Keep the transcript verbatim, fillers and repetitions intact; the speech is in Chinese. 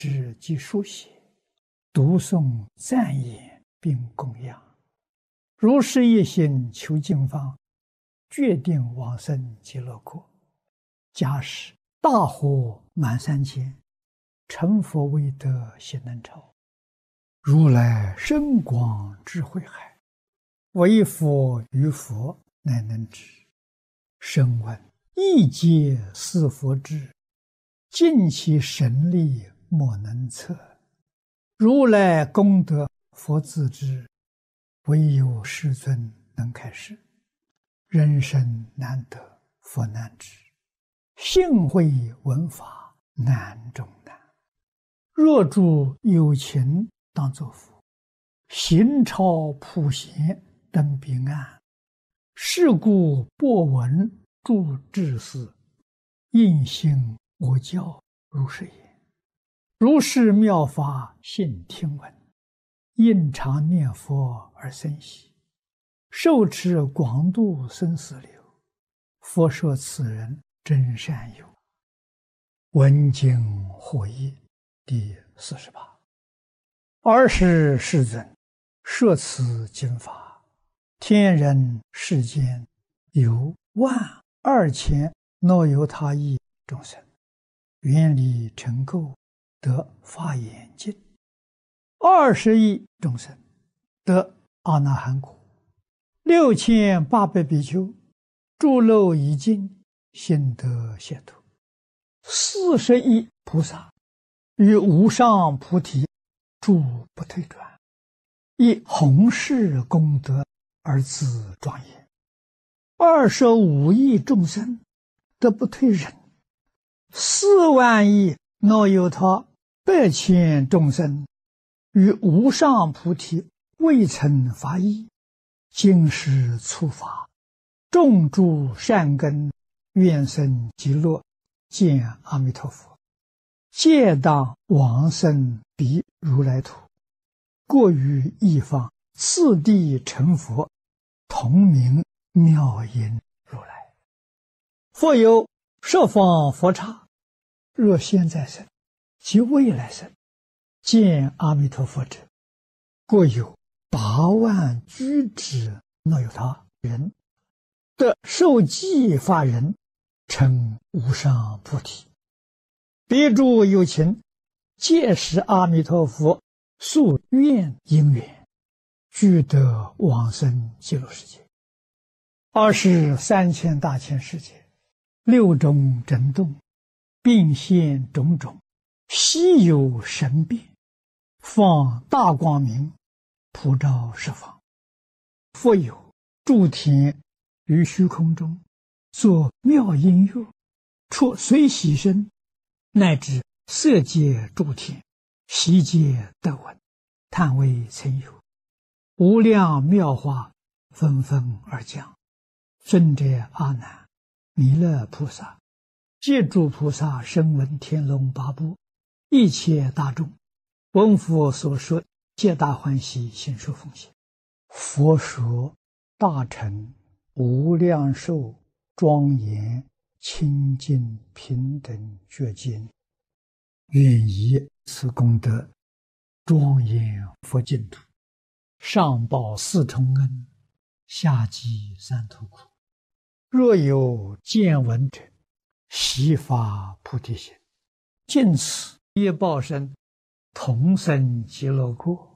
知即书写，读诵赞言并供养。如是一心求净方，决定往生极乐国。假使大火满三千，成佛未得悉能超。如来深广智慧海，唯佛于佛乃能知。声闻一皆是佛智，尽其神力莫能测。如来功德佛自知，唯有世尊能开示。人生难得佛难知，幸会闻法难中难。若诸有情当作佛，行超普贤登彼岸。是故播闻诸智士，应信我教如是言。如是妙法信听闻，应常念佛而生喜。受持广度生死流，佛说此人真善友。闻经获益第四十八。尔时世尊摄此经法，天人世间有万二千若有他意众生，愿力成垢，得法眼净；二十亿众生得阿那含果；六千八百比丘诸漏已尽，心得解脱；四十亿菩萨与无上菩提诸不退转，以弘誓功德而自庄严；二十五亿众生得不退忍；四万亿若有他百千众生与无上菩提未曾发意，今世初发，种诸善根，愿生极乐，见阿弥陀佛，皆当往生彼如来土，过于一方，次第成佛，同名妙音如来。复有十方佛刹，若现在生及未来生，见阿弥陀佛者，过有八万居之若有他人，得受记法人，成无上菩提。彼诸有情，皆是阿弥陀佛宿愿因缘，俱得往生极乐世界。二是三千大千世界，六种震动，并现种种稀有神变，放大光明，普照十方。复有诸天于虚空中作妙音乐，出随喜声，乃至色界诸天，悉皆得闻，叹为曾有。无量妙法纷纷而降。尊者阿难、弥勒菩萨、戒诸菩萨、声闻天龙八部一切大众，闻佛所说，皆大欢喜，心受奉献。佛说大乘无量寿庄严清净平等觉经，愿以此功德庄严佛净土，上报四重恩，下济三途苦。若有见闻者，悉发菩提心，尽此业报身，同生极乐国。